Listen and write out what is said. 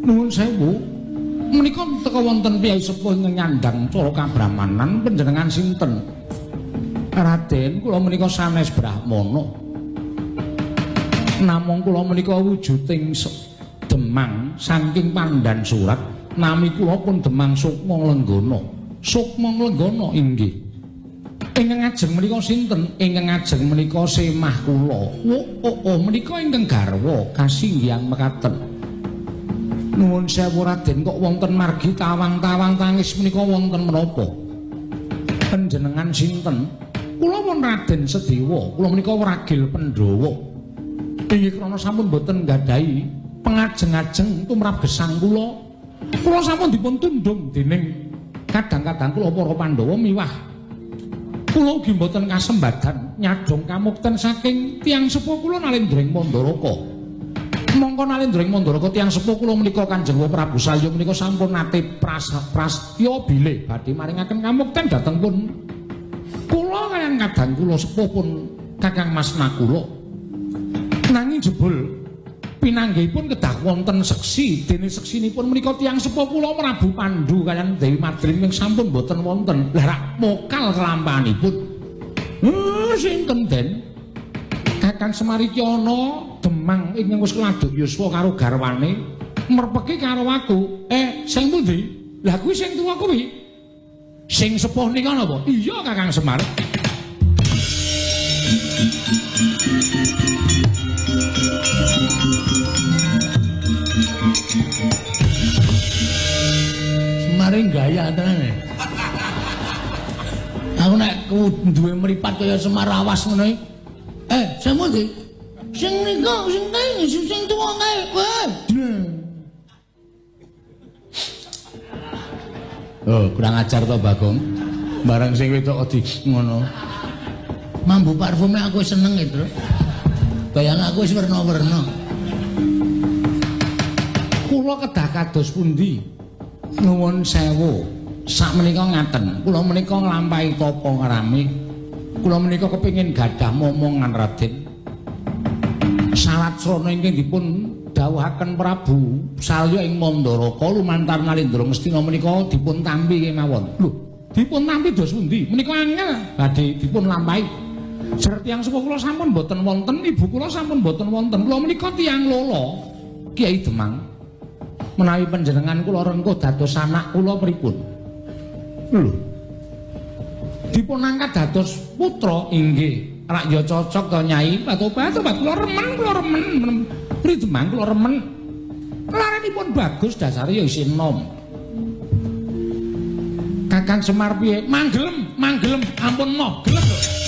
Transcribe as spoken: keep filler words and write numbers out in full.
Nuwun sewu. Menika teka wonten piyai sepuh ingkang nyandang cara kabrahmanan panjenengan sinten? Raden, kula menika sanes Brahmana. Namung kula menika wujuding Demang saking Pandan Surat. Nami kula pun Demang Sukma Lenggana. Sukma Lenggana inggih. Ingkang ajeng menika sinten? Ingkang ajeng menika semah kula. Oh, oh, oh, menika ingkang garwa kasinggihan mekaten. Nuwun sewu Raden, kok wonten margi tawang-tawang tangis menika wonten menapa? Panjenengan sinten? Kula pun Raden Sedewa, kula menika Wragil Pandhawa. Inggih krana sampun boten nggadhahi pengajeng-ajeng tumrap gesang kula. Kula sampun dipun tundhung dening kadang-kadang kula para Pandhawa miwah. Kula ugi boten kasembadan nyadong kamukten saking tiyang sepuh kula Nalendring Mandaraka. Mongko Nalendring Mandaraka tiyang sepuh kula menika Kanjeng Prabu Salya menika sampun nate prastya bilih badhe maringaken kamukten dhateng pun kula kaliyan kadang kula sepuh pun Kakang Mas Nakula. Nanging jebul pinanggihipun kedah wonten seksi, dene seksinipun menika tiyang sepuh kula Prabu Pandhu kaliyan Dewi Madrim ing sampun boten wonten. Lah rak mokal kelampahanipun. Heh, sinten den? Kakang Semarityana Demang ingkang wis keladuk yuswa karo garwane merpeki karo aku. Eh, sing pundi? Lah kuwi sing tuwa kuwi. Sing sepuh nika napa? Iya, Kakang Semar. Semaring gaya tenan. Aku nek duwe mripat kaya Semar awas ngono iki. Eh, sing pundi? Sing nika, sing kae, sing tuwa kae. Wah. Oh, kurang ajar to Bagong. Barang sing wedok di ngono. Mambu parfume aku seneng itu. Bayang aku wis werna-werna. Kula kedah kados pundi? Nuwun sewu. Sakmenika ngaten. Kula menika nglampahi tapa ngrami. Kula menika kepengin gadah momongan Raden. Salat srana ingkang dipun dawuhaken Prabu Salya ing Mandaraka lumantar Nalendra Ngastina menika dipun tampi kemawon. Lho, dipun tampi dos pundi? Menika angel badhe dipun lampahi. Jer tiyang sepuh kula sampun boten wonten, ibu kula sampun boten wonten. Kula menika tiyang lolo Kiai Demang. Menawi panjenengan kula rengkuh dados anak kula pripun? Lho. Dipun angkat dados putra inggih. Rak ya cocok to Nyai, patobat tobat kula remen, kula remen. Pri Demang kula remen. Larenipun bagus dasare ya isih enom. Kakang Semar piye? Manggelem, manggelem, ampun moh, gelem lho.